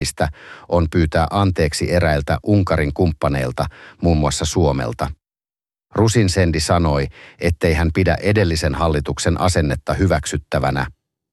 on pyytää anteeksi eräiltä Unkarin kumppaneilta, muun muassa Suomelta. Rusinsendi sanoi, ettei hän pidä edellisen hallituksen asennetta hyväksyttävänä.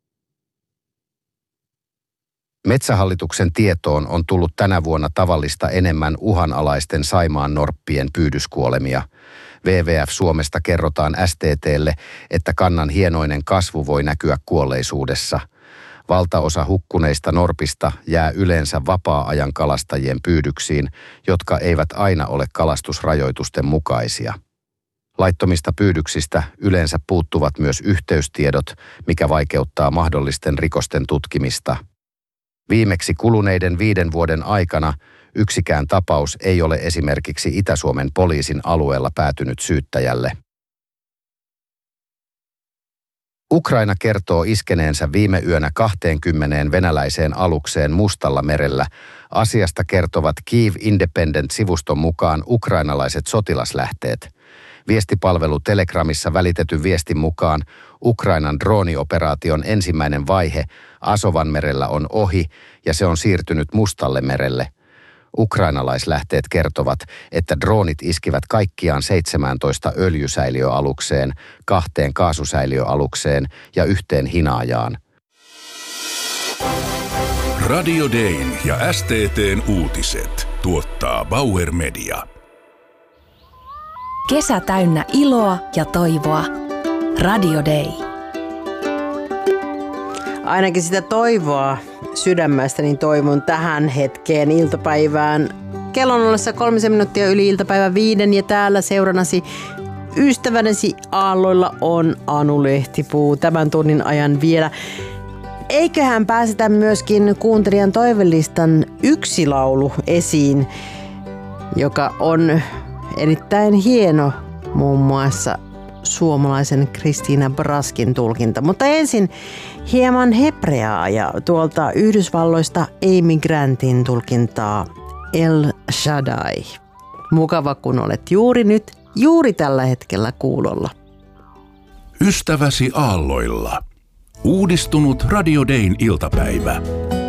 Metsähallituksen tietoon on tullut tänä vuonna tavallista enemmän uhanalaisten saimaannorppien pyydyskuolemia. WWF Suomesta kerrotaan STT:lle, että kannan hienoinen kasvu voi näkyä kuolleisuudessa. Valtaosa hukkuneista norpista jää yleensä vapaa-ajan kalastajien pyydyksiin, jotka eivät aina ole kalastusrajoitusten mukaisia. Laittomista pyydyksistä yleensä puuttuvat myös yhteystiedot, mikä vaikeuttaa mahdollisten rikosten tutkimista. Viimeksi kuluneiden 5 vuoden aikana yksikään tapaus ei ole esimerkiksi Itä-Suomen poliisin alueella päätynyt syyttäjälle. Ukraina kertoo iskeneensä viime yönä 20 venäläiseen alukseen Mustalla merellä. Asiasta kertovat Kyiv Independent-sivuston mukaan ukrainalaiset sotilaslähteet. Viestipalvelu Telegramissa välitetyn viestin mukaan Ukrainan droonioperaation ensimmäinen vaihe Asovanmerellä on ohi ja se on siirtynyt Mustalle merelle. Ukrainalaislähteet kertovat, että droonit iskivät kaikkiaan 17 öljysäiliöalukseen, 2 kaasusäiliöalukseen ja 1 hinaajaan. Radio Dayn ja STT:n uutiset tuottaa Bauer Media. Kesä täynnä iloa ja toivoa. Radio Day. Ainakin sitä toivoa sydämestä niin toivon tähän hetkeen iltapäivään. Kello on ollessa 3 minuuttia yli iltapäivän 5 ja täällä seurannasi ystävänesi aalloilla on Anu Lehtipuu tämän tunnin ajan vielä. Eiköhän pääsetä myöskin kuuntelijan toivelistan yksi laulu esiin, joka on erittäin hieno, muun muassa suomalaisen Christina Braskin tulkinta. Mutta ensin hieman hebreaa ja tuolta Yhdysvalloista Amy Grantin tulkintaa El Shaddai. Mukava, kun olet juuri nyt, juuri tällä hetkellä kuulolla. Ystäväsi aalloilla. Uudistunut Radio Dayn iltapäivä.